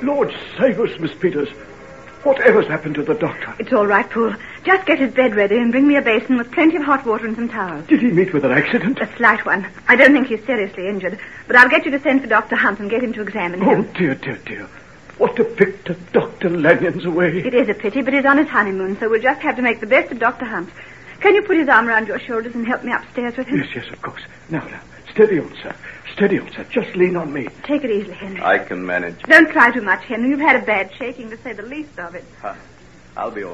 Lord save us, Miss Peters. Whatever's happened to the doctor? It's all right, Paul. Just get his bed ready and bring me a basin with plenty of hot water and some towels. Did he meet with an accident? A slight one. I don't think he's seriously injured, but I'll get you to send for Dr. Hunt and get him to examine him. Oh, dear, dear, dear. What a pity Dr. Lanyon's away. It is a pity, but he's on his honeymoon, so we'll just have to make the best of Dr. Hunt. Can you put his arm around your shoulders and help me upstairs with him? Yes, of course. Now. Steady on, sir. Steady on, sir. Just lean on me. Take it easily, Henry. I can manage. Don't try too much, Henry. You've had a bad shaking, to say the least of it. I'll be all